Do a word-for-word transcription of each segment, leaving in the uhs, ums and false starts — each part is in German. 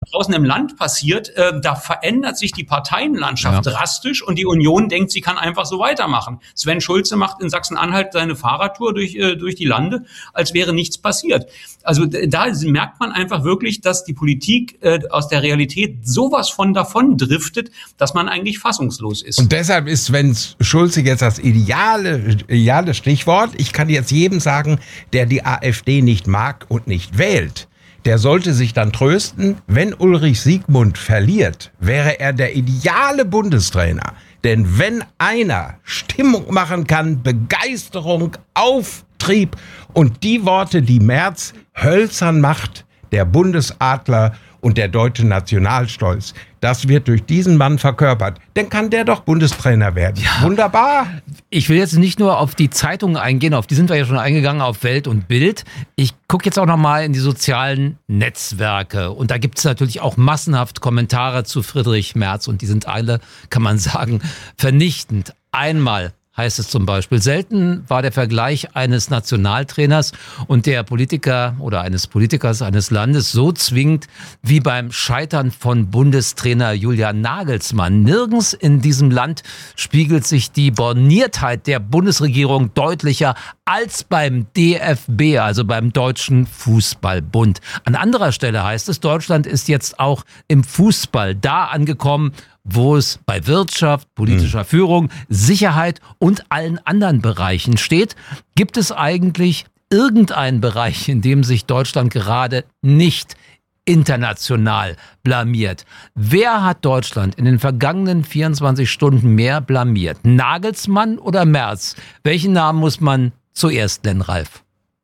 draußen im Land passiert, äh, da verändert sich die Parteienlandschaft ja. drastisch und die Union denkt, sie kann einfach so weitermachen. Sven Schulze macht in Sachsen-Anhalt seine Fahrradtour durch, äh, durch die Lande, als wäre nichts passiert. Also da merkt man einfach wirklich, dass die Politik äh, aus der Realität sowas von davon driftet, dass man eigentlich fassungslos ist. Und deshalb ist Sven Schulze jetzt das ideale, ideale Stichwort. Ich kann jetzt jedem sagen, der die AfD nicht mag und nicht wählt, der sollte sich dann trösten, wenn Ulrich Siegmund verliert, wäre er der ideale Bundestrainer. Denn wenn einer Stimmung machen kann, Begeisterung, Auftrieb und die Worte, die Merz hölzern macht, der Bundesadler und der deutsche Nationalstolz, das wird durch diesen Mann verkörpert. Dann kann der doch Bundestrainer werden. Ja. Wunderbar. Ich will jetzt nicht nur auf die Zeitungen eingehen, auf die sind wir ja schon eingegangen, auf Welt und Bild. Ich gucke jetzt auch noch mal in die sozialen Netzwerke. Und da gibt es natürlich auch massenhaft Kommentare zu Friedrich Merz. Und die sind alle, kann man sagen, vernichtend. Einmal heißt es zum Beispiel, selten war der Vergleich eines Nationaltrainers und der Politiker oder eines Politikers eines Landes so zwingend wie beim Scheitern von Bundestrainer Julian Nagelsmann. Nirgends in diesem Land spiegelt sich die Borniertheit der Bundesregierung deutlicher als beim D F B, also beim Deutschen Fußballbund. An anderer Stelle heißt es, Deutschland ist jetzt auch im Fußball da angekommen, wo es bei Wirtschaft, politischer Führung, Sicherheit und allen anderen Bereichen steht. Gibt es eigentlich irgendeinen Bereich, in dem sich Deutschland gerade nicht international blamiert? Wer hat Deutschland in den vergangenen vierundzwanzig Stunden mehr blamiert? Nagelsmann oder Merz? Welchen Namen muss man zuerst nennen, Ralf?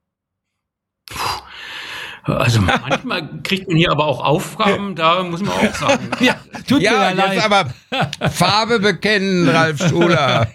Also manchmal kriegt man hier aber auch Aufgaben, da muss man auch sagen. Ja, tut ja, mir ja leid. Jetzt aber Farbe bekennen, Ralf Schuler.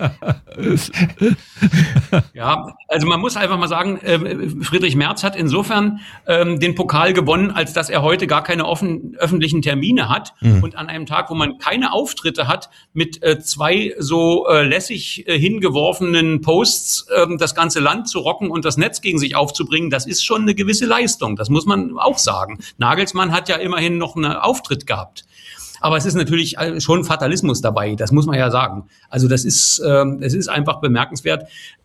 Ja, also man muss einfach mal sagen, äh, Friedrich Merz hat insofern ähm, den Pokal gewonnen, als dass er heute gar keine offen, öffentlichen Termine hat mhm. und an einem Tag, wo man keine Auftritte hat, mit äh, zwei so äh, lässig äh, hingeworfenen Posts äh, das ganze Land zu rocken und das Netz gegen sich aufzubringen, das ist schon eine gewisse Leistung. Das muss man auch sagen. Nagelsmann hat ja immerhin noch einen Auftritt gehabt. Aber es ist natürlich schon Fatalismus dabei, das muss man ja sagen. Also das ist, ähm, es ist einfach bemerkenswert,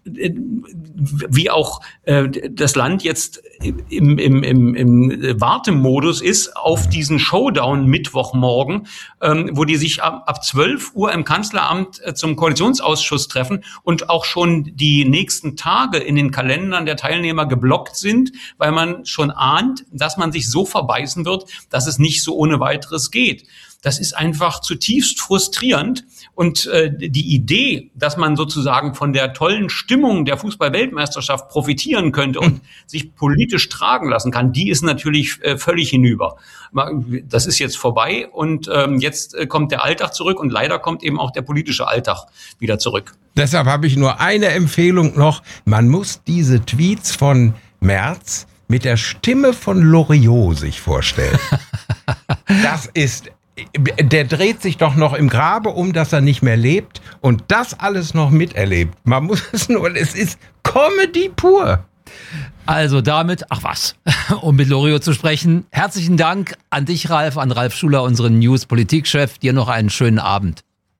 wie auch äh, das Land jetzt im, im, im, im Wartemodus ist auf diesen Showdown Mittwochmorgen, ähm, wo die sich ab, ab zwölf Uhr im Kanzleramt äh, zum Koalitionsausschuss treffen und auch schon die nächsten Tage in den Kalendern der Teilnehmer geblockt sind, weil man schon ahnt, dass man sich so verbeißen wird, dass es nicht so ohne weiteres geht. Das ist einfach zutiefst frustrierend. Und äh, die Idee, dass man sozusagen von der tollen Stimmung der Fußball-Weltmeisterschaft profitieren könnte und sich politisch tragen lassen kann, die ist natürlich äh, völlig hinüber. Das ist jetzt vorbei und ähm, jetzt äh, kommt der Alltag zurück und leider kommt eben auch der politische Alltag wieder zurück. Deshalb habe ich nur eine Empfehlung noch. Man muss diese Tweets von Merz mit der Stimme von Loriot sich vorstellen. Das ist... Der dreht sich doch noch im Grabe um, dass er nicht mehr lebt und das alles noch miterlebt. Man muss es nur, es ist Comedy pur. Also damit, ach was, um mit Loriot zu sprechen. Herzlichen Dank an dich, Ralf, an Ralf Schuler, unseren News-Politikchef. Dir noch einen schönen Abend.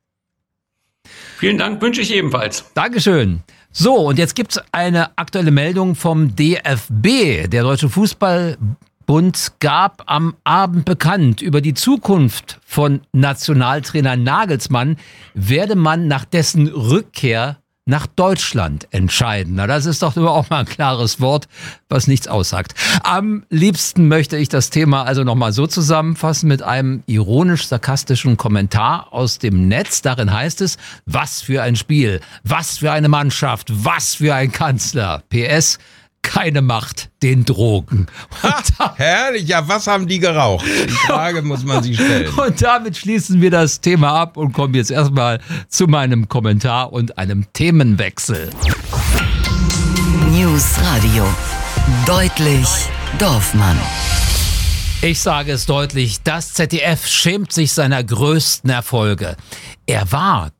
Vielen Dank, wünsche ich ebenfalls. Dankeschön. So, und jetzt gibt's eine aktuelle Meldung vom D F B, der Deutsche Fußball Bund gab am Abend bekannt, über die Zukunft von Nationaltrainer Nagelsmann werde man nach dessen Rückkehr nach Deutschland entscheiden. Na, das ist doch immer auch mal ein klares Wort, was nichts aussagt. Am liebsten möchte ich das Thema also nochmal so zusammenfassen mit einem ironisch-sarkastischen Kommentar aus dem Netz. Darin heißt es, was für ein Spiel, was für eine Mannschaft, was für ein Kanzler. P S Keine Macht den Drogen. Ha, herrlich, ja, was haben die geraucht? Die Frage muss man sich stellen. Und damit schließen wir das Thema ab und kommen jetzt erstmal zu meinem Kommentar und einem Themenwechsel. News Radio. Deutlich Dorfmann. Ich sage es deutlich, das Z D F schämt sich seiner größten Erfolge. Er war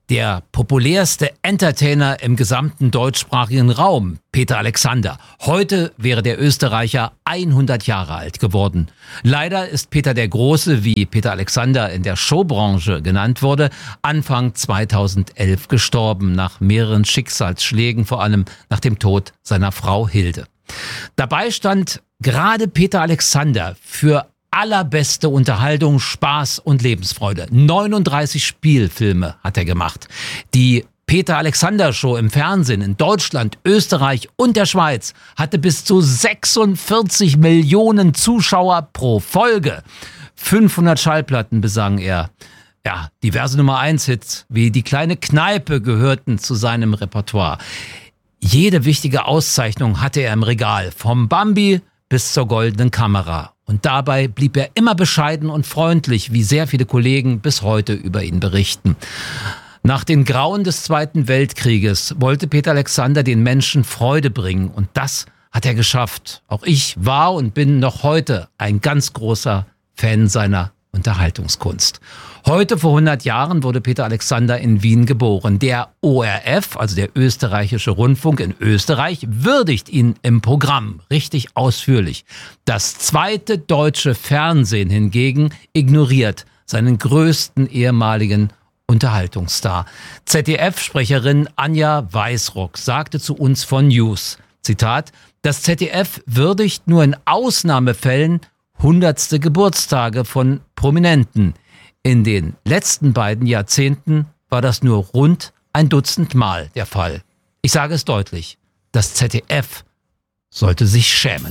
Der populärste Entertainer im gesamten deutschsprachigen Raum, Peter Alexander. Heute wäre der Österreicher hundert Jahre alt geworden. Leider ist Peter der Große, wie Peter Alexander in der Showbranche genannt wurde, Anfang zweitausendelf gestorben, nach mehreren Schicksalsschlägen, vor allem nach dem Tod seiner Frau Hilde. Dabei stand gerade Peter Alexander für allerbeste Unterhaltung, Spaß und Lebensfreude. neununddreißig Spielfilme hat er gemacht. Die Peter Alexander Show im Fernsehen in Deutschland, Österreich und der Schweiz hatte bis zu sechsundvierzig Millionen Zuschauer pro Folge. fünfhundert Schallplatten besang er. Ja, diverse Nummer eins Hits wie Die kleine Kneipe gehörten zu seinem Repertoire. Jede wichtige Auszeichnung hatte er im Regal, vom Bambi bis zur goldenen Kamera. Und dabei blieb er immer bescheiden und freundlich, wie sehr viele Kollegen bis heute über ihn berichten. Nach den Grauen des Zweiten Weltkrieges wollte Peter Alexander den Menschen Freude bringen. Und das hat er geschafft. Auch ich war und bin noch heute ein ganz großer Fan seiner Unterhaltungskunst. Heute vor hundert Jahren wurde Peter Alexander in Wien geboren. Der O R F, also der österreichische Rundfunk in Österreich, würdigt ihn im Programm richtig ausführlich. Das zweite deutsche Fernsehen hingegen ignoriert seinen größten ehemaligen Unterhaltungsstar. Z D F-Sprecherin Anja Weißruck sagte zu uns von News, Zitat, das Z D F würdigt nur in Ausnahmefällen hundertste Geburtstage von Prominenten. In den letzten beiden Jahrzehnten war das nur rund ein Dutzend Mal der Fall. Ich sage es deutlich, das Z D F sollte sich schämen.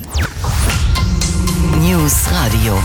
News Radio.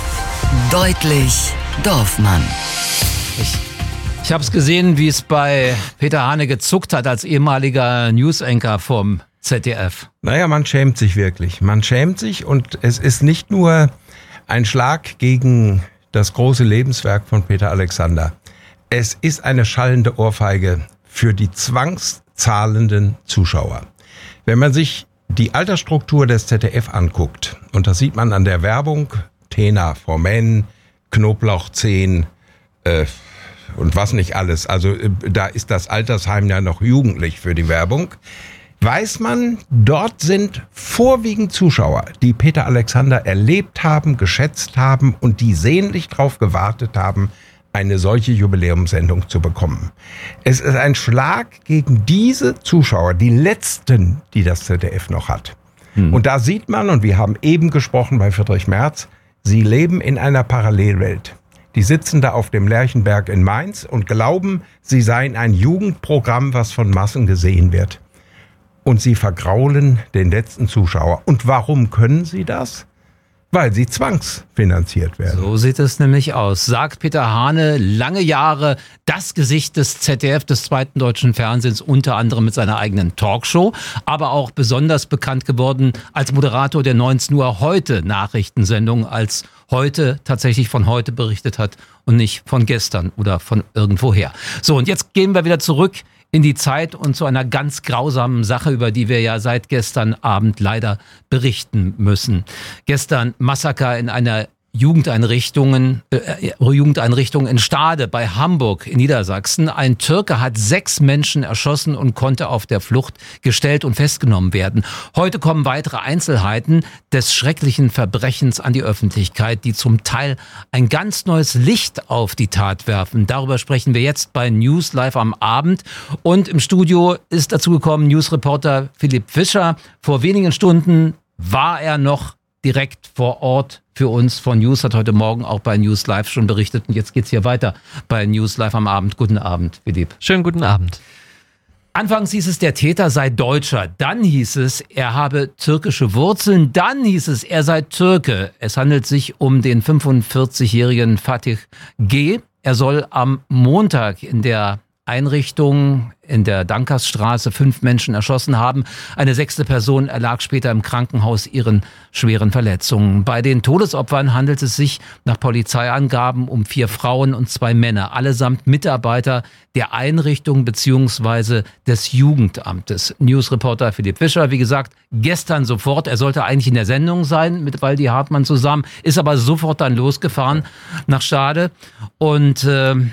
Deutlich Dorfmann. Ich, ich habe es gesehen, wie es bei Peter Hane gezuckt hat als ehemaliger News-Anchor vom Z D F. Naja, man schämt sich wirklich. Man schämt sich und es ist nicht nur ein Schlag gegen das große Lebenswerk von Peter Alexander. Es ist eine schallende Ohrfeige für die zwangszahlenden Zuschauer. Wenn man sich die Altersstruktur des Z D F anguckt, und das sieht man an der Werbung, Tena Formen, Knoblauch zehn äh, und was nicht alles, also äh, da ist das Altersheim ja noch jugendlich für die Werbung, weiß man, dort sind vorwiegend Zuschauer, die Peter Alexander erlebt haben, geschätzt haben und die sehnlich darauf gewartet haben, eine solche Jubiläumssendung zu bekommen. Es ist ein Schlag gegen diese Zuschauer, die letzten, die das Z D F noch hat. Hm. Und da sieht man, und wir haben eben gesprochen bei Friedrich Merz, sie leben in einer Parallelwelt. Die sitzen da auf dem Lerchenberg in Mainz und glauben, sie seien ein Jugendprogramm, was von Massen gesehen wird. Und sie vergraulen den letzten Zuschauer. Und warum können sie das? Weil sie zwangsfinanziert werden. So sieht es nämlich aus, sagt Peter Hane, lange Jahre das Gesicht des Z D F, des zweiten deutschen Fernsehens, unter anderem mit seiner eigenen Talkshow, aber auch besonders bekannt geworden als Moderator der neunzehn Uhr heute Nachrichtensendung, als heute tatsächlich von heute berichtet hat und nicht von gestern oder von irgendwoher. So, und jetzt gehen wir wieder zurück in die Zeit und zu einer ganz grausamen Sache, über die wir ja seit gestern Abend leider berichten müssen. Gestern Massaker in einer Jugendeinrichtungen, äh, Jugendeinrichtung in Stade bei Hamburg in Niedersachsen. Ein Türke hat sechs Menschen erschossen und konnte auf der Flucht gestellt und festgenommen werden. Heute kommen weitere Einzelheiten des schrecklichen Verbrechens an die Öffentlichkeit, die zum Teil ein ganz neues Licht auf die Tat werfen. Darüber sprechen wir jetzt bei News Live am Abend. Und im Studio ist dazu gekommen Newsreporter Philipp Fischer. Vor wenigen Stunden war er noch direkt vor Ort für uns von News, hat heute Morgen auch bei News Live schon berichtet. Und jetzt geht's hier weiter bei News Live am Abend. Guten Abend, Philipp. Schönen guten Abend. Anfangs hieß es, der Täter sei Deutscher. Dann hieß es, er habe türkische Wurzeln. Dann hieß es, er sei Türke. Es handelt sich um den fünfundvierzigjährigen Fatih G. Er soll am Montag in der Einrichtung in der Dankersstraße fünf Menschen erschossen haben. Eine sechste Person erlag später im Krankenhaus ihren schweren Verletzungen. Bei den Todesopfern handelt es sich nach Polizeiangaben um vier Frauen und zwei Männer, allesamt Mitarbeiter der Einrichtung bzw. des Jugendamtes. Newsreporter Philipp Fischer, wie gesagt, gestern sofort, er sollte eigentlich in der Sendung sein mit Waldi Hartmann zusammen, ist aber sofort dann losgefahren nach Stade und äh,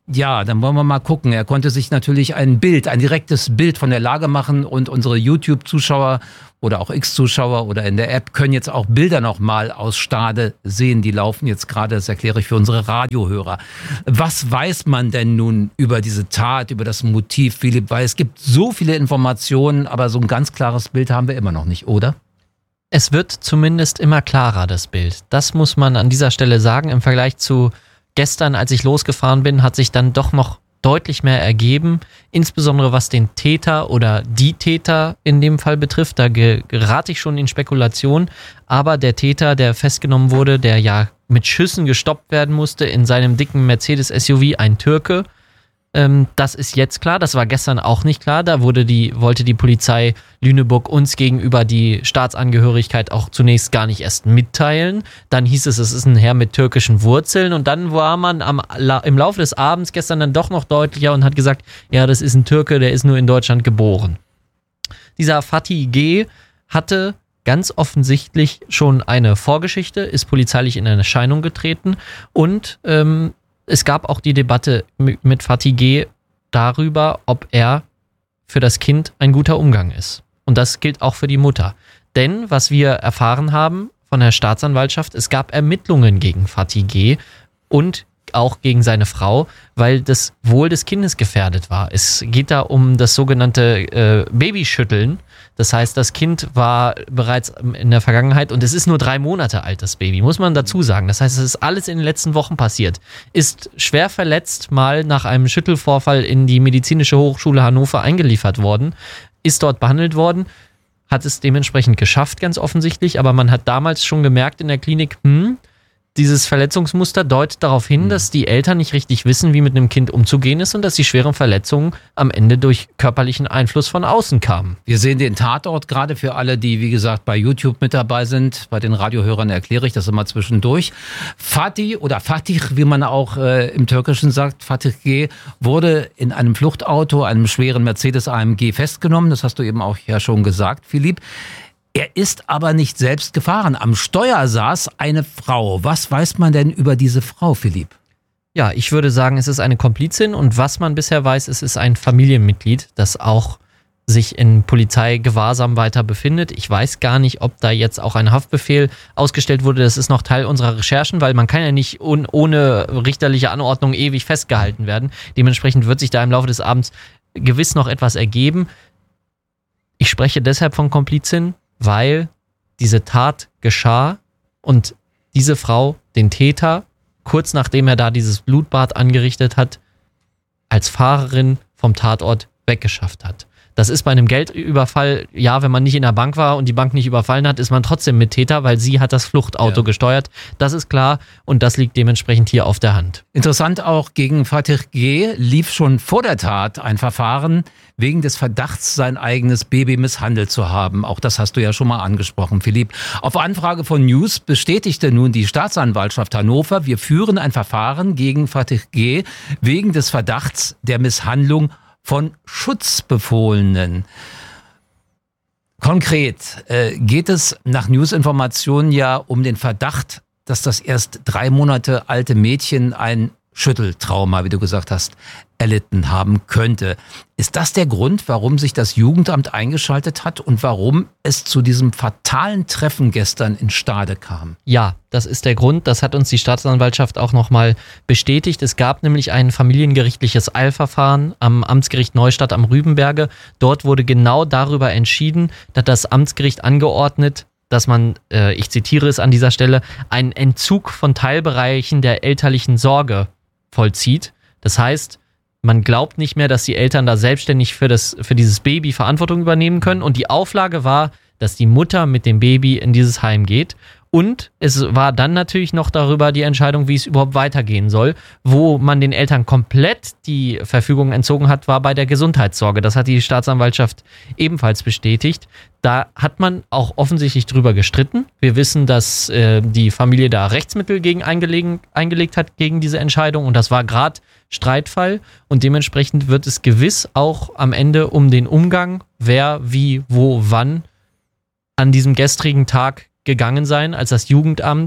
Ja, dann wollen wir mal gucken. Er konnte sich natürlich ein Bild, ein direktes Bild von der Lage machen und unsere YouTube-Zuschauer oder auch X-Zuschauer oder in der App können jetzt auch Bilder nochmal aus Stade sehen. Die laufen jetzt gerade, das erkläre ich für unsere Radiohörer. Was weiß man denn nun über diese Tat, über das Motiv, Philipp? Weil es gibt so viele Informationen, aber so ein ganz klares Bild haben wir immer noch nicht, oder? Es wird zumindest immer klarer, das Bild. Das muss man an dieser Stelle sagen. Im Vergleich zu gestern, als ich losgefahren bin, hat sich dann doch noch deutlich mehr ergeben, insbesondere was den Täter oder die Täter in dem Fall betrifft. Da gerate ich schon in Spekulation, aber der Täter, der festgenommen wurde, der ja mit Schüssen gestoppt werden musste in seinem dicken Mercedes-S U V, ein Türke, ähm, das ist jetzt klar, das war gestern auch nicht klar, da wurde die, wollte die Polizei Lüneburg uns gegenüber die Staatsangehörigkeit auch zunächst gar nicht erst mitteilen. Dann hieß es, es ist ein Herr mit türkischen Wurzeln und dann war man am, im Laufe des Abends gestern dann doch noch deutlicher und hat gesagt, ja, das ist ein Türke, der ist nur in Deutschland geboren. Dieser Fatih G. hatte ganz offensichtlich schon eine Vorgeschichte, ist polizeilich in Erscheinung getreten und ähm, es gab auch die Debatte mit Fatih G. darüber, ob er für das Kind ein guter Umgang ist. Und das gilt auch für die Mutter. Denn, was wir erfahren haben von der Staatsanwaltschaft, es gab Ermittlungen gegen Fatih G. und auch gegen seine Frau, weil das Wohl des Kindes gefährdet war. Es geht da um das sogenannte äh, Babyschütteln. Das heißt, das Kind war bereits in der Vergangenheit und es ist nur drei Monate alt, das Baby, muss man dazu sagen. Das heißt, es ist alles in den letzten Wochen passiert. Ist schwer verletzt mal nach einem Schüttelvorfall in die Medizinische Hochschule Hannover eingeliefert worden, ist dort behandelt worden, hat es dementsprechend geschafft, ganz offensichtlich, aber man hat damals schon gemerkt in der Klinik, hm, dieses Verletzungsmuster deutet darauf hin, dass die Eltern nicht richtig wissen, wie mit einem Kind umzugehen ist und dass die schweren Verletzungen am Ende durch körperlichen Einfluss von außen kamen. Wir sehen den Tatort gerade für alle, die, wie gesagt, bei YouTube mit dabei sind. Bei den Radiohörern erkläre ich das immer zwischendurch. Fatih oder Fatih, wie man auch äh, im Türkischen sagt, Fatih G. wurde in einem Fluchtauto, einem schweren Mercedes A M G festgenommen. Das hast du eben auch ja schon gesagt, Philipp. Er ist aber nicht selbst gefahren. Am Steuer saß eine Frau. Was weiß man denn über diese Frau, Philipp? Ja, ich würde sagen, es ist eine Komplizin und was man bisher weiß, es ist ein Familienmitglied, das auch sich in Polizeigewahrsam weiter befindet. Ich weiß gar nicht, ob da jetzt auch ein Haftbefehl ausgestellt wurde. Das ist noch Teil unserer Recherchen, weil man kann ja nicht un- ohne richterliche Anordnung ewig festgehalten werden. Dementsprechend wird sich da im Laufe des Abends gewiss noch etwas ergeben. Ich spreche deshalb von Komplizin, weil diese Tat geschah und diese Frau den Täter, kurz nachdem er da dieses Blutbad angerichtet hat, als Fahrerin vom Tatort weggeschafft hat. Das ist bei einem Geldüberfall, ja, wenn man nicht in der Bank war und die Bank nicht überfallen hat, ist man trotzdem Mittäter, weil sie hat das Fluchtauto ja. gesteuert. Das ist klar und das liegt dementsprechend hier auf der Hand. Interessant auch, gegen Fatih G. lief schon vor der Tat ein Verfahren wegen des Verdachts, sein eigenes Baby misshandelt zu haben. Auch das hast du ja schon mal angesprochen, Philipp. Auf Anfrage von News bestätigte nun die Staatsanwaltschaft Hannover, wir führen ein Verfahren gegen Fatih G. wegen des Verdachts der Misshandlung von Schutzbefohlenen. Konkret äh, geht es nach News-Informationen ja um den Verdacht, dass das erst drei Monate alte Mädchen ein Schütteltrauma, wie du gesagt hast, erlitten haben könnte. Ist das der Grund, warum sich das Jugendamt eingeschaltet hat und warum es zu diesem fatalen Treffen gestern in Stade kam? Ja, das ist der Grund. Das hat uns die Staatsanwaltschaft auch nochmal bestätigt. Es gab nämlich ein familiengerichtliches Eilverfahren am Amtsgericht Neustadt am Rübenberge. Dort wurde genau darüber entschieden, dass das Amtsgericht angeordnet, dass man, äh, ich zitiere es an dieser Stelle, einen Entzug von Teilbereichen der elterlichen Sorge vollzieht. Das heißt, man glaubt nicht mehr, dass die Eltern da selbstständig für, das, für dieses Baby Verantwortung übernehmen können. Und die Auflage war, dass die Mutter mit dem Baby in dieses Heim geht. Und es war dann natürlich noch darüber die Entscheidung, wie es überhaupt weitergehen soll. Wo man den Eltern komplett die Verfügung entzogen hat, war bei der Gesundheitssorge. Das hat die Staatsanwaltschaft ebenfalls bestätigt. Da hat man auch offensichtlich drüber gestritten. Wir wissen, dass äh, die Familie da Rechtsmittel gegen eingelegen, eingelegt hat gegen diese Entscheidung. Und das war gerade Streitfall. Und dementsprechend wird es gewiss auch am Ende um den Umgang, wer, wie, wo, wann an diesem gestrigen Tag gegangen sein, als das Jugendamt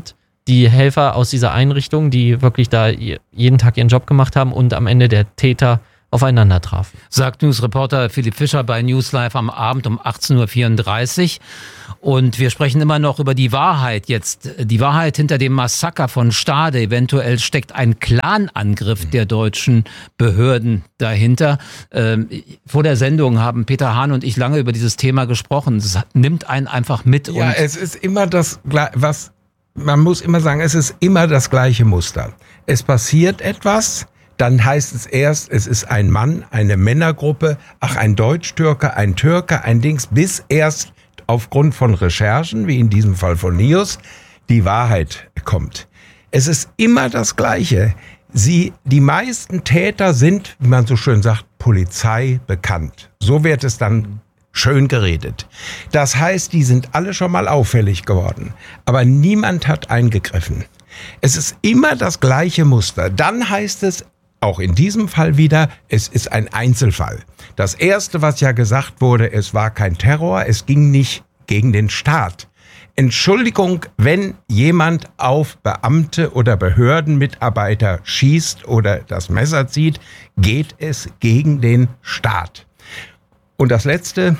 die Helfer aus dieser Einrichtung, die wirklich da jeden Tag ihren Job gemacht haben und am Ende der Täter aufeinander trafen. Sagt Newsreporter Philipp Fischer bei News Live am Abend um achtzehn Uhr vierunddreißig. Und wir sprechen immer noch über die Wahrheit jetzt. Die Wahrheit hinter dem Massaker von Stade. Eventuell steckt ein Clanangriff der deutschen Behörden dahinter. Ähm, vor der Sendung haben Peter Hahn und ich lange über dieses Thema gesprochen. Es nimmt einen einfach mit. Ja, und es ist immer das, was, man muss immer sagen, es ist immer das gleiche Muster. Es passiert etwas, dann heißt es erst, es ist ein Mann, eine Männergruppe, ach, ein Deutsch-Türke, ein Türke, ein Dings, bis erst aufgrund von Recherchen, wie in diesem Fall von Nios, die Wahrheit kommt. Es ist immer das Gleiche. Sie, die meisten Täter sind, wie man so schön sagt, Polizei bekannt. So wird es dann schön geredet. Das heißt, die sind alle schon mal auffällig geworden. Aber niemand hat eingegriffen. Es ist immer das gleiche Muster. Dann heißt es, auch in diesem Fall wieder, es ist ein Einzelfall. Das Erste, was ja gesagt wurde, es war kein Terror, es ging nicht gegen den Staat. Entschuldigung, wenn jemand auf Beamte oder Behördenmitarbeiter schießt oder das Messer zieht, geht es gegen den Staat. Und das Letzte,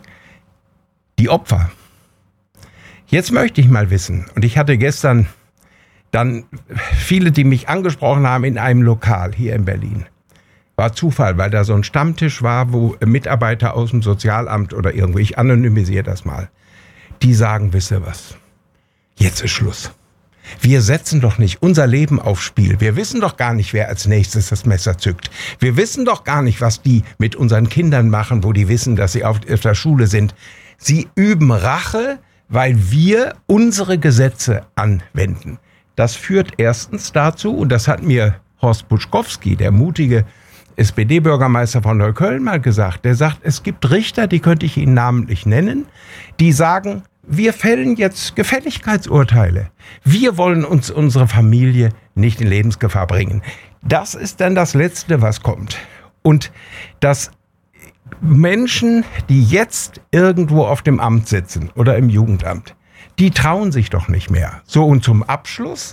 die Opfer. Jetzt möchte ich mal wissen, und ich hatte gestern dann viele, die mich angesprochen haben in einem Lokal hier in Berlin. War Zufall, weil da so ein Stammtisch war, wo Mitarbeiter aus dem Sozialamt oder irgendwo, ich anonymisiere das mal, die sagen, wisst ihr was, jetzt ist Schluss. Wir setzen doch nicht unser Leben aufs Spiel. Wir wissen doch gar nicht, wer als nächstes das Messer zückt. Wir wissen doch gar nicht, was die mit unseren Kindern machen, wo die wissen, dass sie auf der Schule sind. Sie üben Rache, weil wir unsere Gesetze anwenden. Das führt erstens dazu, und das hat mir Horst Buschkowski, der mutige S P D-Bürgermeister von Neukölln, mal gesagt, der sagt, es gibt Richter, die könnte ich Ihnen namentlich nennen, die sagen, wir fällen jetzt Gefälligkeitsurteile. Wir wollen uns unsere Familie nicht in Lebensgefahr bringen. Das ist dann das Letzte, was kommt. Und dass Menschen, die jetzt irgendwo auf dem Amt sitzen oder im Jugendamt, die trauen sich doch nicht mehr. So, und zum Abschluss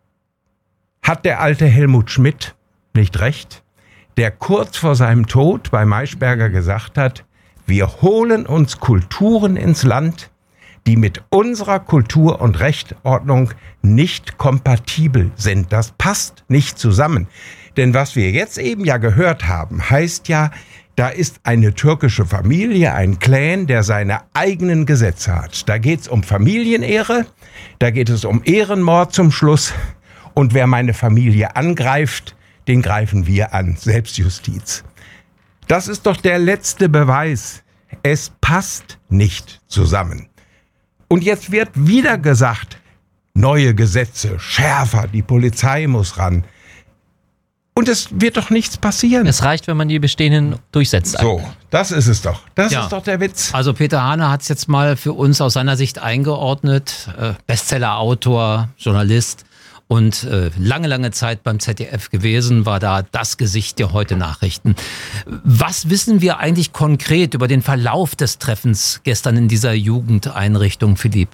hat der alte Helmut Schmidt nicht recht, der kurz vor seinem Tod bei Maischberger gesagt hat, wir holen uns Kulturen ins Land, die mit unserer Kultur und Rechtsordnung nicht kompatibel sind. Das passt nicht zusammen. Denn was wir jetzt eben ja gehört haben, heißt ja, da ist eine türkische Familie, ein Clan, der seine eigenen Gesetze hat. Da geht es um Familienehre, da geht es um Ehrenmord zum Schluss. Und wer meine Familie angreift, den greifen wir an. Selbstjustiz. Das ist doch der letzte Beweis. Es passt nicht zusammen. Und jetzt wird wieder gesagt, neue Gesetze, schärfer, die Polizei muss ran. Und es wird doch nichts passieren. Es reicht, wenn man die bestehenden durchsetzt. So, das ist es doch. Das Ja. ist doch der Witz. Also Peter Hahne hat es jetzt mal für uns aus seiner Sicht eingeordnet. Äh, Bestseller-Autor, Journalist und äh, lange, lange Zeit beim Z D F gewesen, war da das Gesicht der Heute-Nachrichten. Was wissen wir eigentlich konkret über den Verlauf des Treffens gestern in dieser Jugendeinrichtung, Philipp?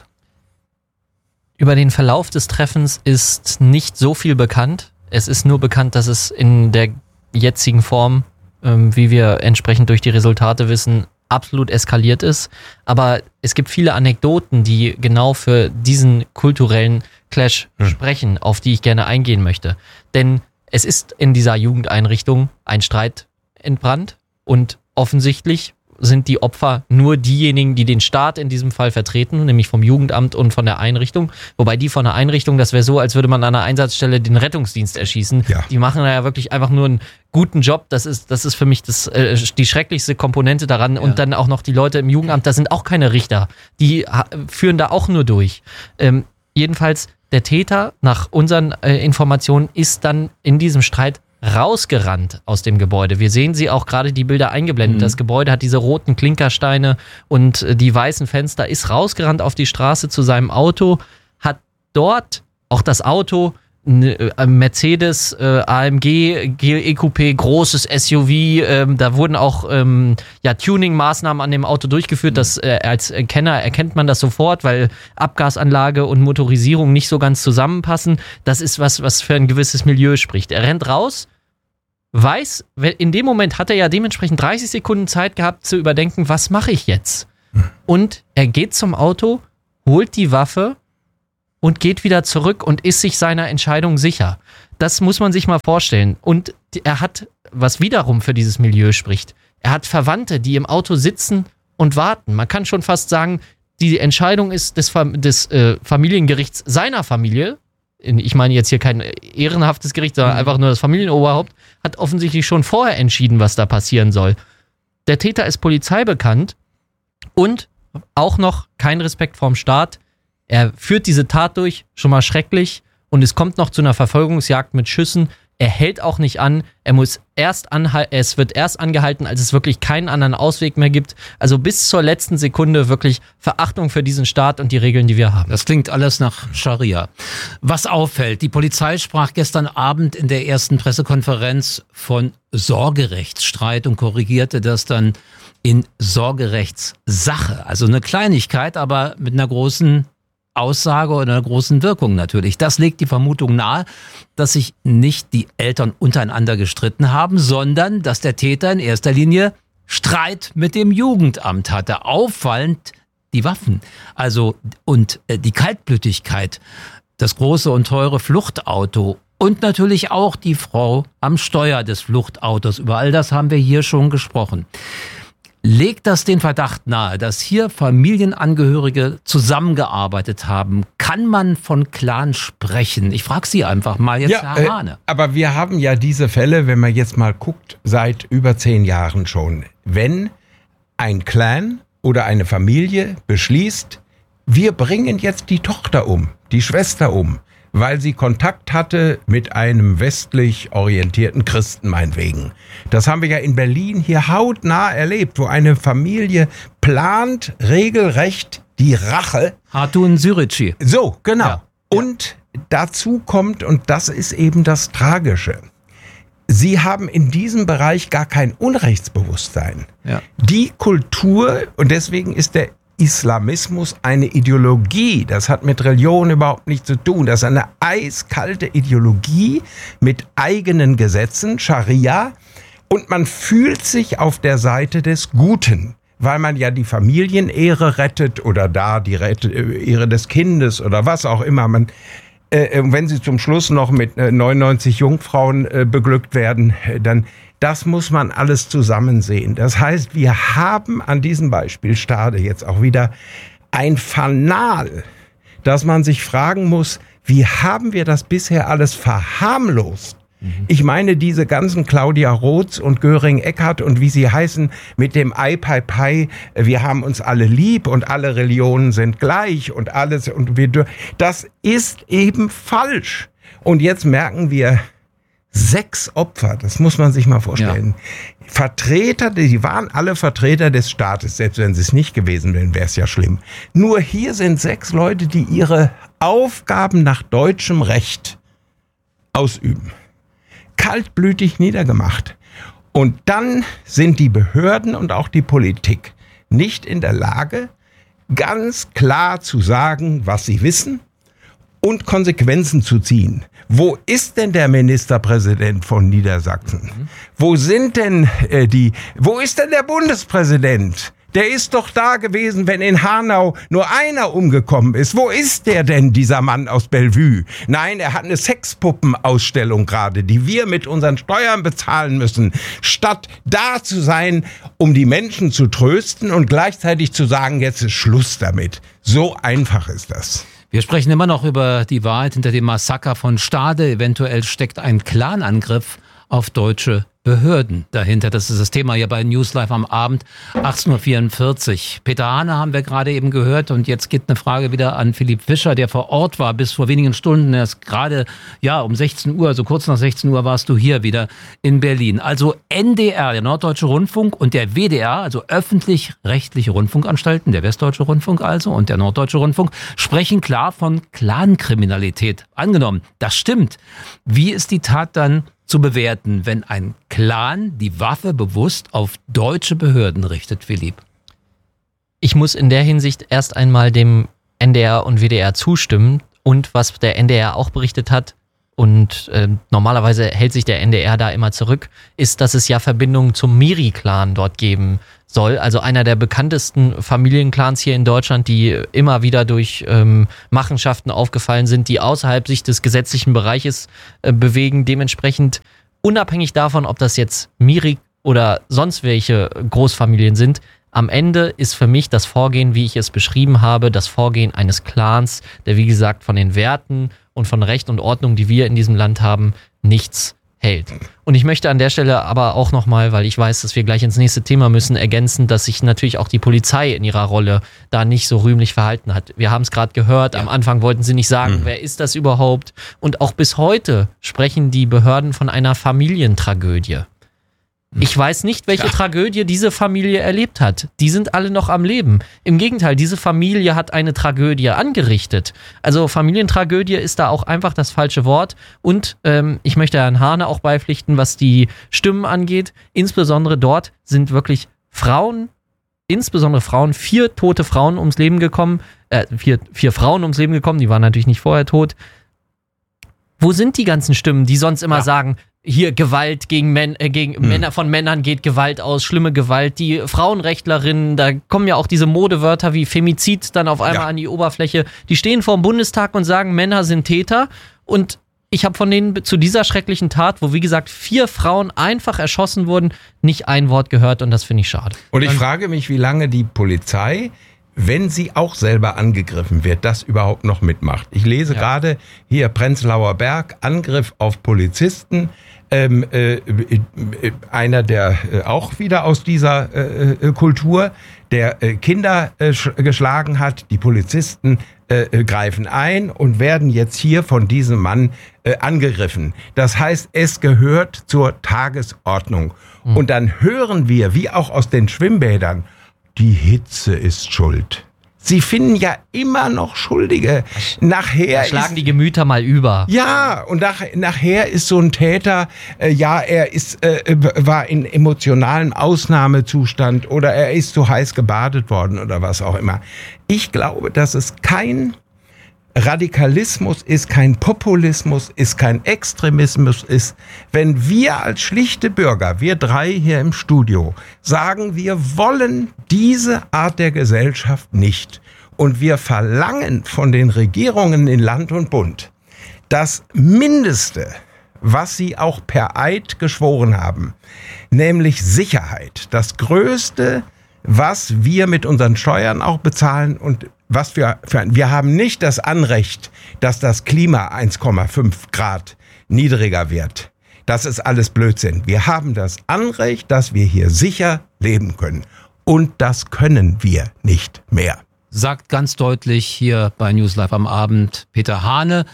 Über den Verlauf des Treffens ist nicht so viel bekannt. Es ist nur bekannt, dass es in der jetzigen Form, ähm, wie wir entsprechend durch die Resultate wissen, absolut eskaliert ist. Aber es gibt viele Anekdoten, die genau für diesen kulturellen Clash hm. sprechen, auf die ich gerne eingehen möchte. Denn es ist in dieser Jugendeinrichtung ein Streit entbrannt und offensichtlich sind die Opfer nur diejenigen, die den Staat in diesem Fall vertreten, nämlich vom Jugendamt und von der Einrichtung. Wobei die von der Einrichtung, das wäre so, als würde man an einer Einsatzstelle den Rettungsdienst erschießen. Ja. Die machen da ja wirklich einfach nur einen guten Job. Das ist, das ist für mich das, äh, die schrecklichste Komponente daran. Ja. Und dann auch noch die Leute im Jugendamt, das sind auch keine Richter. Die ha- führen da auch nur durch. Ähm, jedenfalls, der Täter, nach unseren äh, Informationen, ist dann in diesem Streit rausgerannt aus dem Gebäude. Wir sehen sie auch gerade die Bilder eingeblendet. Mhm. Das Gebäude hat diese roten Klinkersteine und die weißen Fenster, ist rausgerannt auf die Straße zu seinem Auto, hat dort auch das Auto Mercedes, äh, A M G, E Q P, großes S U V, ähm, da wurden auch ähm, ja, Tuning-Maßnahmen an dem Auto durchgeführt. Das, äh, als Kenner erkennt man das sofort, weil Abgasanlage und Motorisierung nicht so ganz zusammenpassen. Das ist was, was für ein gewisses Milieu spricht. Er rennt raus, weiß, in dem Moment hat er ja dementsprechend dreißig Sekunden Zeit gehabt zu überdenken, was mache ich jetzt? Und er geht zum Auto, holt die Waffe und geht wieder zurück und ist sich seiner Entscheidung sicher. Das muss man sich mal vorstellen. Und er hat, was wiederum für dieses Milieu spricht, er hat Verwandte, die im Auto sitzen und warten. Man kann schon fast sagen, die Entscheidung ist des, des äh, Familiengerichts seiner Familie, ich meine jetzt hier kein ehrenhaftes Gericht, sondern einfach nur das Familienoberhaupt, hat offensichtlich schon vorher entschieden, was da passieren soll. Der Täter ist Polizei bekannt und auch noch kein Respekt vorm Staat. Er führt diese Tat durch, schon mal schrecklich, und es kommt noch zu einer Verfolgungsjagd mit Schüssen. Er hält auch nicht an, er muss erst anhalten, es wird erst angehalten, als es wirklich keinen anderen Ausweg mehr gibt. Also bis zur letzten Sekunde wirklich Verachtung für diesen Staat und die Regeln, die wir haben. Das klingt alles nach Scharia. Was auffällt, die Polizei sprach gestern Abend in der ersten Pressekonferenz von Sorgerechtsstreit und korrigierte das dann in Sorgerechtssache. Also eine Kleinigkeit, aber mit einer großen Aussage oder einer großen Wirkung natürlich. Das legt die Vermutung nahe, dass sich nicht die Eltern untereinander gestritten haben, sondern dass der Täter in erster Linie Streit mit dem Jugendamt hatte. Auffallend die Waffen, also und äh, die Kaltblütigkeit, das große und teure Fluchtauto und natürlich auch die Frau am Steuer des Fluchtautos. Über all das haben wir hier schon gesprochen. Legt das den Verdacht nahe, dass hier Familienangehörige zusammengearbeitet haben? Kann man von Clan sprechen? Ich frage Sie einfach mal jetzt, ja, Herr Hahne. Äh, aber wir haben ja diese Fälle, wenn man jetzt mal guckt, seit über zehn Jahren schon. Wenn ein Clan oder eine Familie beschließt, wir bringen jetzt die Tochter um, die Schwester um, weil sie Kontakt hatte mit einem westlich orientierten Christen meinetwegen. Das haben wir ja in Berlin hier hautnah erlebt, wo eine Familie plant regelrecht die Rache. Hatun Sürücü. So, genau. Ja. Und dazu kommt, und das ist eben das Tragische, sie haben in diesem Bereich gar kein Unrechtsbewusstsein. Ja. Die Kultur, und deswegen ist der Islamismus eine Ideologie, das hat mit Religion überhaupt nichts zu tun. Das ist eine eiskalte Ideologie mit eigenen Gesetzen, Scharia, und man fühlt sich auf der Seite des Guten, weil man ja die Familienehre rettet oder da die Ehre des Kindes oder was auch immer. Man, äh, wenn sie zum Schluss noch mit äh, neunundneunzig Jungfrauen äh, beglückt werden, äh, dann das muss man alles zusammen sehen. Das heißt, wir haben an diesem Beispiel Stade jetzt auch wieder ein Fanal, dass man sich fragen muss, wie haben wir das bisher alles verharmlost? Mhm. Ich meine, diese ganzen Claudia Roths und Göring-Eckardt und wie sie heißen, mit dem Ei, Pai, Pai, wir haben uns alle lieb und alle Religionen sind gleich und alles, und wir, das ist eben falsch. Und jetzt merken wir, sechs Opfer, das muss man sich mal vorstellen. Ja. Vertreter, die waren alle Vertreter des Staates, selbst wenn sie es nicht gewesen wären, wäre es ja schlimm. Nur hier sind sechs Leute, die ihre Aufgaben nach deutschem Recht ausüben. Kaltblütig niedergemacht. Und dann sind die Behörden und auch die Politik nicht in der Lage, ganz klar zu sagen, was sie wissen und Konsequenzen zu ziehen. Wo ist denn der Ministerpräsident von Niedersachsen? Mhm. Wo sind denn äh, die, wo ist denn der Bundespräsident? Der ist doch da gewesen, wenn in Hanau nur einer umgekommen ist. Wo ist der denn, dieser Mann aus Bellevue? Nein, er hat eine Sexpuppenausstellung gerade, die wir mit unseren Steuern bezahlen müssen, statt da zu sein, um die Menschen zu trösten und gleichzeitig zu sagen, jetzt ist Schluss damit. So einfach ist das. Wir sprechen immer noch über die Wahrheit hinter dem Massaker von Stade. Eventuell steckt ein Clanangriff auf deutsche Behörden dahinter. Das ist das Thema hier bei News Live am Abend, achtzehn Uhr vierundvierzig. Peter Hane haben wir gerade eben gehört und jetzt geht eine Frage wieder an Philipp Fischer, der vor Ort war bis vor wenigen Stunden. Er ist gerade, ja, um sechzehn Uhr, also kurz nach sechzehn Uhr warst du hier wieder in Berlin. Also N D R, der Norddeutsche Rundfunk, und der W D R, also öffentlich-rechtliche Rundfunkanstalten, der Westdeutsche Rundfunk also und der Norddeutsche Rundfunk, sprechen klar von Clankriminalität. Angenommen, das stimmt. Wie ist die Tat dann zu bewerten, wenn ein Clan die Waffe bewusst auf deutsche Behörden richtet, Philipp? Ich muss in der Hinsicht erst einmal dem N D R und W D R zustimmen und was der N D R auch berichtet hat, und äh, normalerweise hält sich der N D R da immer zurück, ist, dass es ja Verbindungen zum Miri-Clan dort geben soll. Also einer der bekanntesten Familienclans hier in Deutschland, die immer wieder durch ähm, Machenschaften aufgefallen sind, die außerhalb sich des gesetzlichen Bereiches äh, bewegen. Dementsprechend unabhängig davon, ob das jetzt Miri oder sonst welche Großfamilien sind, am Ende ist für mich das Vorgehen, wie ich es beschrieben habe, das Vorgehen eines Clans, der wie gesagt von den Werten und von Recht und Ordnung, die wir in diesem Land haben, nichts hält. Und ich möchte an der Stelle aber auch nochmal, weil ich weiß, dass wir gleich ins nächste Thema müssen, ergänzen, dass sich natürlich auch die Polizei in ihrer Rolle da nicht so rühmlich verhalten hat. Wir haben es gerade gehört, ja. Am Anfang wollten sie nicht sagen, mhm. wer ist das überhaupt? Und auch bis heute sprechen die Behörden von einer Familientragödie. Ich weiß nicht, welche ja. Tragödie diese Familie erlebt hat. Die sind alle noch am Leben. Im Gegenteil, diese Familie hat eine Tragödie angerichtet. Also Familientragödie ist da auch einfach das falsche Wort. Und ähm, ich möchte Herrn Hane auch beipflichten, was die Stimmen angeht. Insbesondere dort sind wirklich Frauen, insbesondere Frauen, vier tote Frauen ums Leben gekommen. Äh, vier, vier Frauen ums Leben gekommen, die waren natürlich nicht vorher tot. Wo sind die ganzen Stimmen, die sonst immer ja. sagen, hier Gewalt gegen, Män- äh, gegen hm. Männer, von Männern geht Gewalt aus, schlimme Gewalt, die Frauenrechtlerinnen, da kommen ja auch diese Modewörter wie Femizid dann auf einmal ja. an die Oberfläche, die stehen vor dem Bundestag und sagen, Männer sind Täter, und ich habe von denen zu dieser schrecklichen Tat, wo wie gesagt vier Frauen einfach erschossen wurden, nicht ein Wort gehört, und das finde ich schade. Und ich frage mich, wie lange die Polizei, wenn sie auch selber angegriffen wird, das überhaupt noch mitmacht. Ich lese ja. gerade hier Prenzlauer Berg, Angriff auf Polizisten, ähm, äh, äh, einer, der äh, auch wieder aus dieser äh, Kultur, der äh, Kinder äh, sch- geschlagen hat, die Polizisten äh, greifen ein und werden jetzt hier von diesem Mann äh, angegriffen. Das heißt, es gehört zur Tagesordnung. Mhm. Und dann hören wir, wie auch aus den Schwimmbädern, die Hitze ist schuld. Sie finden ja immer noch Schuldige. Nachher da schlagen ist, die Gemüter mal über. Ja, und nach, nachher ist so ein Täter, äh, ja, er ist, äh, war in emotionalem Ausnahmezustand oder er ist zu heiß gebadet worden oder was auch immer. Ich glaube, dass es kein Radikalismus ist, kein Populismus ist, kein Extremismus ist, wenn wir als schlichte Bürger, wir drei hier im Studio, sagen, wir wollen diese Art der Gesellschaft nicht. Und wir verlangen von den Regierungen in Land und Bund das Mindeste, was sie auch per Eid geschworen haben, nämlich Sicherheit. Das Größte, was wir mit unseren Steuern auch bezahlen, und was wir, für, wir haben nicht das Anrecht, dass das Klima eins Komma fünf Grad niedriger wird. Das ist alles Blödsinn. Wir haben das Anrecht, dass wir hier sicher leben können. Und das können wir nicht mehr. Sagt ganz deutlich hier bei News Live am Abend Peter Hane.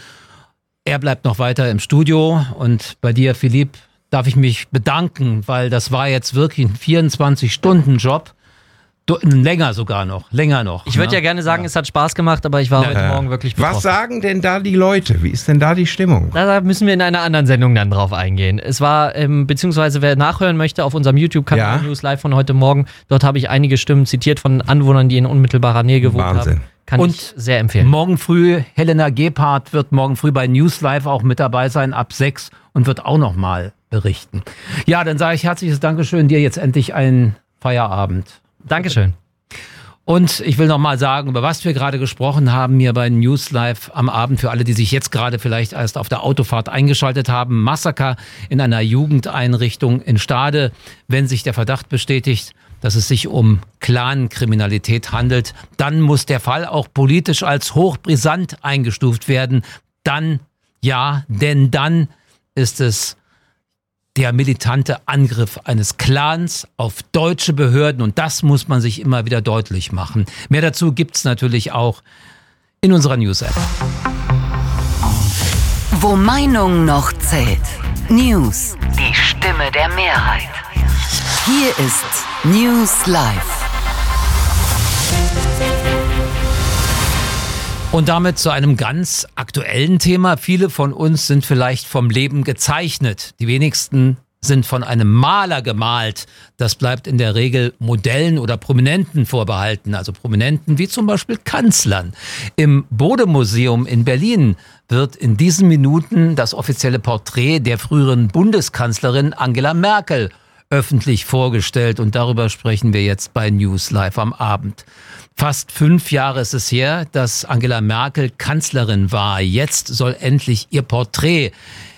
Er bleibt noch weiter im Studio, und bei dir, Philipp, darf ich mich bedanken, weil das war jetzt wirklich ein vierundzwanzig-Stunden-Job. Länger sogar noch, länger noch. Ich würde ja. ja gerne sagen, ja. es hat Spaß gemacht, aber ich war ja. heute Morgen wirklich betroffen. Was sagen denn da die Leute? Wie ist denn da die Stimmung? Da müssen wir in einer anderen Sendung dann drauf eingehen. Es war, ähm, beziehungsweise wer nachhören möchte, auf unserem YouTube-Kanal ja. News Live von heute Morgen, dort habe ich einige Stimmen zitiert von Anwohnern, die in unmittelbarer Nähe gewohnt Wahnsinn. haben. Kann Und ich sehr empfehlen. Morgen früh, Helena Gebhardt wird morgen früh bei News Live auch mit dabei sein, ab sechs, und wird auch nochmal berichten. Ja, dann sage ich herzliches Dankeschön, dir jetzt endlich einen Feierabend. Dankeschön. Und ich will nochmal sagen, über was wir gerade gesprochen haben hier bei News Live am Abend, für alle, die sich jetzt gerade vielleicht erst auf der Autofahrt eingeschaltet haben. Massaker in einer Jugendeinrichtung in Stade. Wenn sich der Verdacht bestätigt, dass es sich um Clankriminalität handelt, dann muss der Fall auch politisch als hochbrisant eingestuft werden. Dann, ja, denn dann ist es der militante Angriff eines Clans auf deutsche Behörden. Und das muss man sich immer wieder deutlich machen. Mehr dazu gibt's natürlich auch in unserer News-App. Wo Meinung noch zählt. News. Die Stimme der Mehrheit. Hier ist News Live. Und damit zu einem ganz aktuellen Thema. Viele von uns sind vielleicht vom Leben gezeichnet. Die wenigsten sind von einem Maler gemalt. Das bleibt in der Regel Modellen oder Prominenten vorbehalten. Also Prominenten wie zum Beispiel Kanzlern. Im Bode-Museum in Berlin wird in diesen Minuten das offizielle Porträt der früheren Bundeskanzlerin Angela Merkel öffentlich vorgestellt. Und darüber sprechen wir jetzt bei News Live am Abend. Fast fünf Jahre ist es her, dass Angela Merkel Kanzlerin war. Jetzt soll endlich ihr Porträt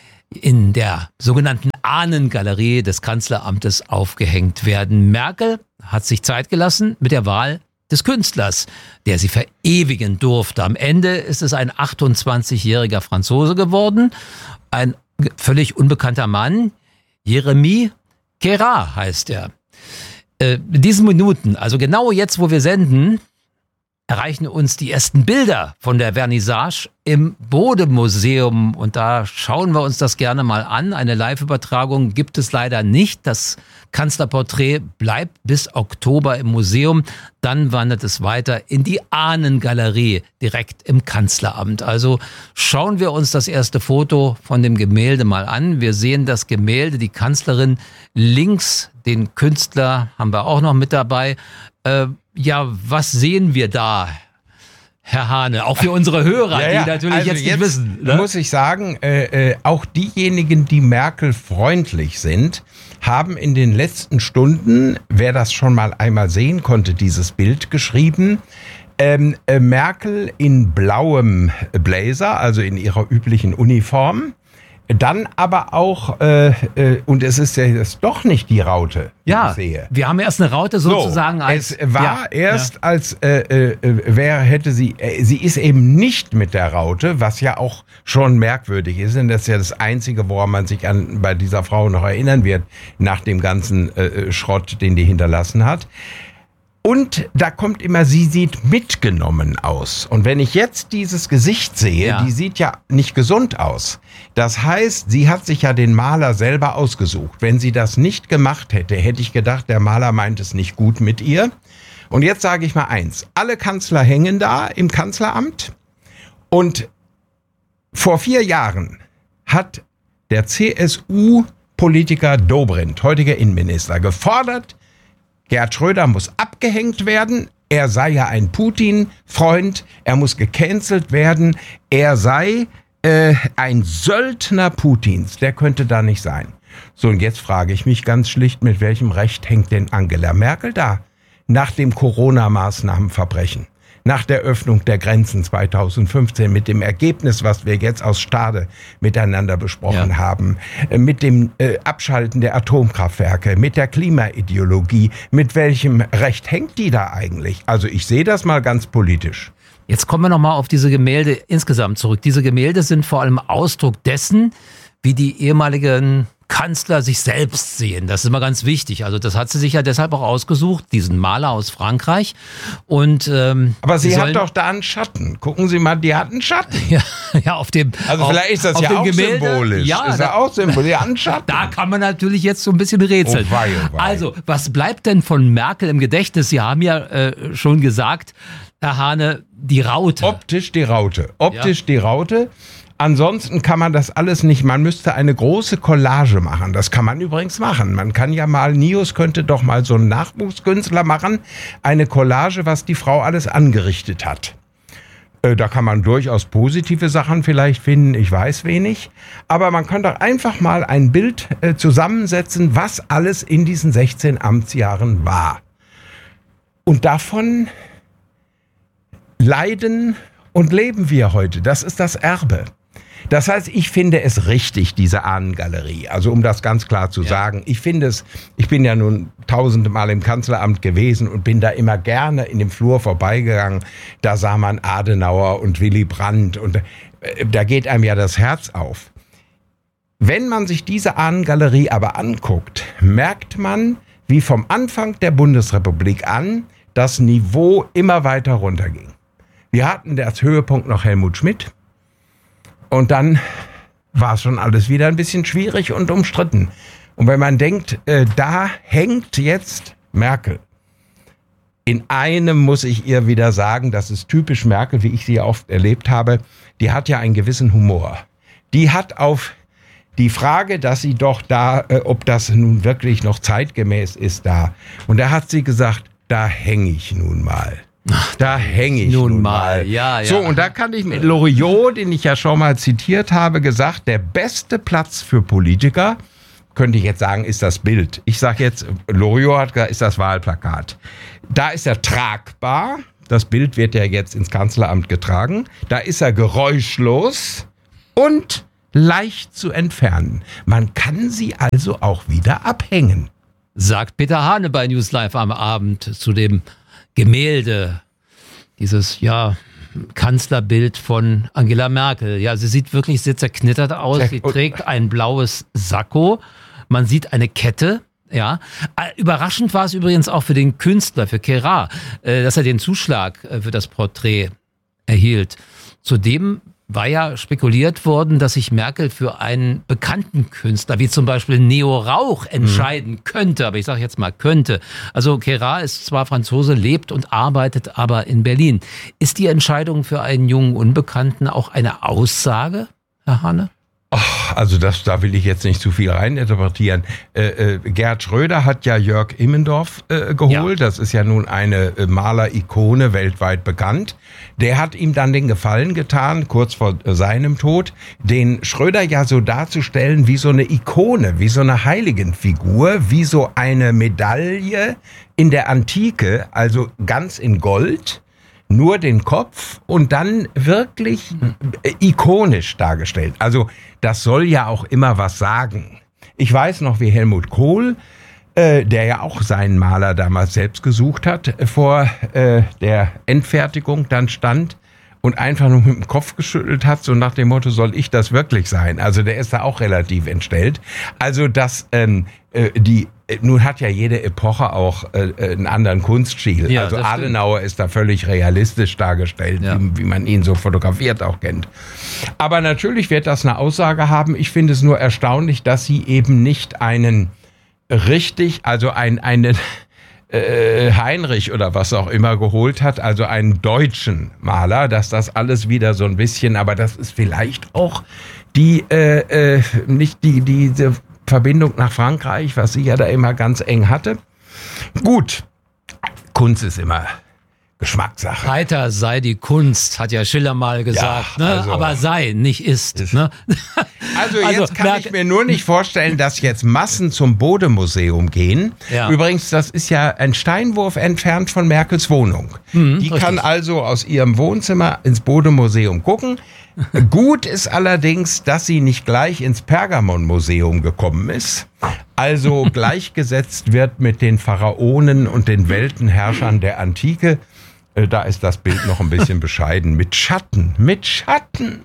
in der sogenannten Ahnengalerie des Kanzleramtes aufgehängt werden. Merkel hat sich Zeit gelassen mit der Wahl des Künstlers, der sie verewigen durfte. Am Ende ist es ein achtundzwanzigjähriger Franzose geworden, ein völlig unbekannter Mann. Jeremy Kera heißt er. Äh, in diesen Minuten, also genau jetzt, wo wir senden, erreichen uns die ersten Bilder von der Vernissage im Bode-Museum. Und da schauen wir uns das gerne mal an. Eine Live-Übertragung gibt es leider nicht. Das Kanzlerporträt bleibt bis Oktober im Museum. Dann wandert es weiter in die Ahnengalerie direkt im Kanzleramt. Also schauen wir uns das erste Foto von dem Gemälde mal an. Wir sehen das Gemälde, die Kanzlerin links, den Künstler haben wir auch noch mit dabei. Äh, ja, was sehen wir da, Herr Hane? Auch für unsere Hörer, ja, ja. die natürlich also jetzt nicht wissen. Ne? Muss ich sagen, äh, äh, auch diejenigen, die Merkel freundlich sind, haben in den letzten Stunden, wer das schon mal einmal sehen konnte, dieses Bild geschrieben, ähm, äh, Merkel in blauem Blazer, also in ihrer üblichen Uniform. Dann aber auch, äh, äh, und es ist ja jetzt doch nicht die Raute, die ja, ich sehe. Wir haben erst eine Raute sozusagen so, als... Es war ja, erst ja. als, äh, äh, wer hätte sie, äh, sie ist eben nicht mit der Raute, was ja auch schon merkwürdig ist. Und das ist ja das Einzige, woran man sich an bei dieser Frau noch erinnern wird, nach dem ganzen äh, Schrott, den die hinterlassen hat. Und da kommt immer, sie sieht mitgenommen aus. Und wenn ich jetzt dieses Gesicht sehe, ja. die sieht ja nicht gesund aus. Das heißt, sie hat sich ja den Maler selber ausgesucht. Wenn sie das nicht gemacht hätte, hätte ich gedacht, der Maler meint es nicht gut mit ihr. Und jetzt sage ich mal eins. Alle Kanzler hängen da im Kanzleramt. Und vor vier Jahren hat der C S U-Politiker Dobrindt, heutiger Innenminister, gefordert, Gerhard Schröder muss abgehängt werden, er sei ja ein Putin-Freund, er muss gecancelt werden, er sei äh, ein Söldner Putins, der könnte da nicht sein. So, und jetzt frage ich mich ganz schlicht, mit welchem Recht hängt denn Angela Merkel da nach dem Corona-Maßnahmenverbrechen? Nach der Öffnung der Grenzen zweitausendfünfzehn, mit dem Ergebnis, was wir jetzt aus Stade miteinander besprochen ja. haben, mit dem äh, Abschalten der Atomkraftwerke, mit der Klimaideologie, mit welchem Recht hängt die da eigentlich? Also ich sehe das mal ganz politisch. Jetzt kommen wir nochmal auf diese Gemälde insgesamt zurück. Diese Gemälde sind vor allem Ausdruck dessen, wie die ehemaligen Kanzler sich selbst sehen. Das ist immer ganz wichtig. Also das hat sie sich ja deshalb auch ausgesucht, diesen Maler aus Frankreich. Und ähm, aber sie, sie sollen, hat doch da einen Schatten. Gucken Sie mal, die hat einen Schatten. Ja, ja auf dem. Also auf, vielleicht ist das ja auch Gemälde, symbolisch. Ja, ist da, ja auch symbolisch. Die hat einen Schatten. Da kann man natürlich jetzt so ein bisschen rätseln. Oh wei, oh wei. Also, was bleibt denn von Merkel im Gedächtnis? Sie haben ja äh, schon gesagt, Herr Hane, die Raute. Optisch die Raute. Optisch ja. die Raute. Ansonsten kann man das alles nicht. Man müsste eine große Collage machen. Das kann man übrigens machen. Man kann ja mal, Nios könnte doch mal so einen Nachwuchskünstler machen. Eine Collage, was die Frau alles angerichtet hat. Äh, da kann man durchaus positive Sachen vielleicht finden. Ich weiß wenig. Aber man kann doch einfach mal ein Bild äh, zusammensetzen, was alles in diesen sechzehn Amtsjahren war. Und davon leiden und leben wir heute. Das ist das Erbe. Das heißt, ich finde es richtig, diese Ahnengalerie. Also um das ganz klar zu ja. sagen, ich finde es, ich bin ja nun tausende Mal im Kanzleramt gewesen und bin da immer gerne in dem Flur vorbeigegangen. Da sah man Adenauer und Willy Brandt und äh, da geht einem ja das Herz auf. Wenn man sich diese Ahnengalerie aber anguckt, merkt man, wie vom Anfang der Bundesrepublik an das Niveau immer weiter runterging. Wir hatten als Höhepunkt noch Helmut Schmidt und dann war schon alles wieder ein bisschen schwierig und umstritten. Und wenn man denkt, äh, da hängt jetzt Merkel. In einem muss ich ihr wieder sagen, das ist typisch Merkel, wie ich sie oft erlebt habe, die hat ja einen gewissen Humor. Die hat auf die Frage, dass sie doch da, äh, ob das nun wirklich noch zeitgemäß ist da. Und da hat sie gesagt, da hänge ich nun mal. Da hänge ich nun, nun mal. mal. Ja, ja. So, und da kann ich mit Loriot, den ich ja schon mal zitiert habe, gesagt, der beste Platz für Politiker, könnte ich jetzt sagen, ist das Bild. Ich sage jetzt, Loriot hat gesagt, ist das Wahlplakat. Da ist er tragbar. Das Bild wird ja jetzt ins Kanzleramt getragen. Da ist er geräuschlos und leicht zu entfernen. Man kann sie also auch wieder abhängen. Sagt Peter Hane bei News Live am Abend zu dem Gemälde, dieses, ja, Kanzlerbild von Angela Merkel. Ja, sie sieht wirklich sehr zerknittert aus. Sie trägt ein blaues Sakko. Man sieht eine Kette. Ja, überraschend war es übrigens auch für den Künstler, für Kera, dass er den Zuschlag für das Porträt erhielt. Zudem war ja spekuliert worden, dass sich Merkel für einen bekannten Künstler, wie zum Beispiel Neo Rauch, entscheiden mhm. könnte. Aber ich sage jetzt mal könnte. Also Kera ist zwar Franzose, lebt und arbeitet aber in Berlin. Ist die Entscheidung für einen jungen Unbekannten auch eine Aussage, Herr Hane? Ach, also das, da will ich jetzt nicht zu viel reininterpretieren. Äh, äh, Gerhard Schröder hat ja Jörg Immendorf äh, geholt. Ja. Das ist ja nun eine äh, Maler-Ikone, weltweit bekannt. Der hat ihm dann den Gefallen getan, kurz vor äh, seinem Tod, den Schröder ja so darzustellen wie so eine Ikone, wie so eine Heiligenfigur, wie so eine Medaille in der Antike, also ganz in Gold. Nur den Kopf und dann wirklich äh, ikonisch dargestellt. Also das soll ja auch immer was sagen. Ich weiß noch, wie Helmut Kohl, äh, der ja auch seinen Maler damals selbst gesucht hat, vor äh, der Endfertigung dann stand und einfach nur mit dem Kopf geschüttelt hat, so nach dem Motto, soll ich das wirklich sein? Also der ist da auch relativ entstellt. Also das, ähm, äh, die, äh, nun hat ja jede Epoche auch äh, einen anderen Kunststil. Ja, also Adenauer stimmt. Ist da völlig realistisch dargestellt, ja. wie, wie man ihn so fotografiert auch kennt. Aber natürlich wird das eine Aussage haben. Ich finde es nur erstaunlich, dass sie eben nicht einen richtig, also ein, einen Heinrich oder was auch immer geholt hat, also einen deutschen Maler, dass das alles wieder so ein bisschen, aber das ist vielleicht auch die, äh, äh, nicht die, diese Verbindung nach Frankreich, was sie ja da immer ganz eng hatte. Gut, Kunst ist immer Geschmackssache. Heiter sei die Kunst, hat ja Schiller mal gesagt, ja, also, ne? Aber sei, nicht ist. ist ne? Also jetzt also, kann ich mir nur nicht vorstellen, dass jetzt Massen zum Bode-Museum gehen. Ja. Übrigens, das ist ja ein Steinwurf entfernt von Merkels Wohnung. Mhm, die richtig. Kann also aus ihrem Wohnzimmer ins Bode-Museum gucken. Gut ist allerdings, dass sie nicht gleich ins Pergamon-Museum gekommen ist. Also gleichgesetzt wird mit den Pharaonen und den Weltenherrschern der Antike. Da ist das Bild noch ein bisschen bescheiden. Mit Schatten, mit Schatten.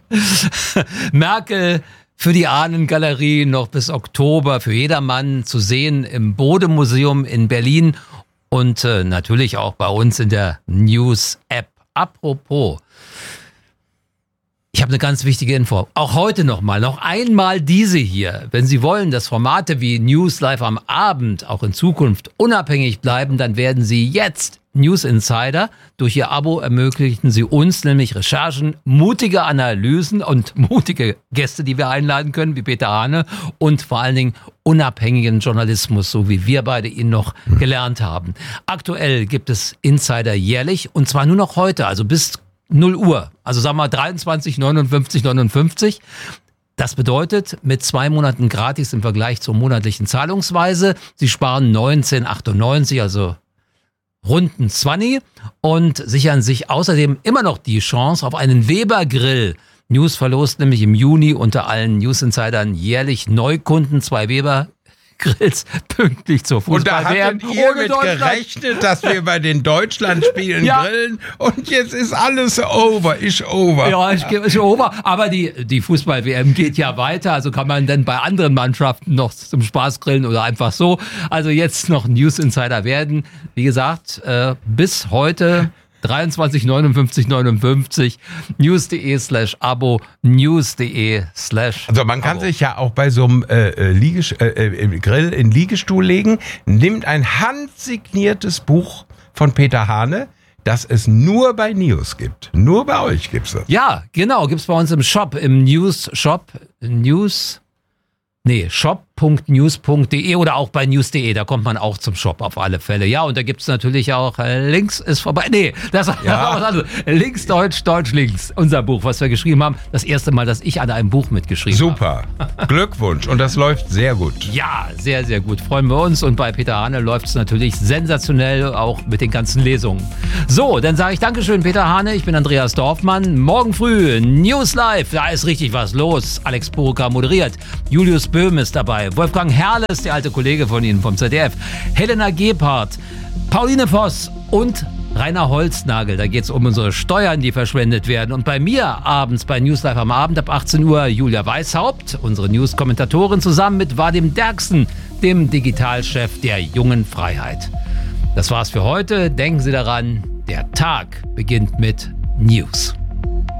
Merkel für die Ahnengalerie noch bis Oktober für jedermann zu sehen im Bode-Museum in Berlin und äh, natürlich auch bei uns in der News-App. Apropos, ich habe eine ganz wichtige Info. Auch heute nochmal, noch einmal diese hier. Wenn Sie wollen, dass Formate wie News Live am Abend auch in Zukunft unabhängig bleiben, dann werden Sie jetzt News Insider. Durch Ihr Abo ermöglichen Sie uns nämlich Recherchen, mutige Analysen und mutige Gäste, die wir einladen können, wie Peter Hane und vor allen Dingen unabhängigen Journalismus, so wie wir beide ihn noch gelernt haben. Aktuell gibt es Insider jährlich und zwar nur noch heute, also bis null Uhr, also sagen wir dreiundzwanzig neunundfünfzig neunundfünfzig. Das bedeutet, mit zwei Monaten gratis im Vergleich zur monatlichen Zahlungsweise. Sie sparen neunzehn achtundneunzig, also runden zwanzig und sichern sich außerdem immer noch die Chance auf einen Weber Grill. News verlost nämlich im Juni unter allen News Insidern jährlich Neukunden zwei Weber Grills pünktlich zur Und da Fußball-W M hattet ihr ohne mit Deutschland. gerechnet, dass wir bei den Deutschlandspielen Ja. grillen und jetzt ist alles over, ist over. Ja, ich gebe es over. Aber die, die Fußball-W M geht ja weiter. Also kann man dann bei anderen Mannschaften noch zum Spaß grillen oder einfach so. Also jetzt noch News Insider werden. Wie gesagt, äh, bis heute dreiundzwanzig neunundfünfzig neunundfünfzig news.de slash abo news.de slash Also man kann Abo. sich ja auch bei so einem äh, äh, Lieges äh, äh, Grill in Liegestuhl legen, nimmt ein handsigniertes Buch von Peter Hane, das es nur bei News gibt. Nur bei euch gibt's das. Ja, genau, gibt's bei uns im Shop, im News Shop, News, nee, shop punkt news punkt de oder auch bei news punkt de, da kommt man auch zum Shop auf alle Fälle. Ja, und da gibt's natürlich auch, äh, links ist vorbei, nee, das war Ja. was anderes. Links, Deutsch, Deutsch, links, unser Buch, was wir geschrieben haben. Das erste Mal, dass ich an einem Buch mitgeschrieben habe. Super. Glückwunsch. Und das läuft sehr gut. Ja, sehr, sehr gut. Freuen wir uns. Und bei Peter Hane läuft es natürlich sensationell, auch mit den ganzen Lesungen. So, dann sage ich Dankeschön, Peter Hane. Ich bin Andreas Dorfmann. Morgen früh News Live. Da ist richtig was los. Alex Buruka moderiert. Julius Böhm ist dabei. Wolfgang Herrles, der alte Kollege von Ihnen vom Z D F. Helena Gebhardt. Pauline Voss und Rainer Holznagel. Da geht es um unsere Steuern, die verschwendet werden. Und bei mir abends bei News Live am Abend ab achtzehn Uhr Julia Weishaupt, unsere News-Kommentatorin, zusammen mit Vadim Derksen, dem Digitalchef der Jungen Freiheit. Das war's für heute. Denken Sie daran, der Tag beginnt mit News.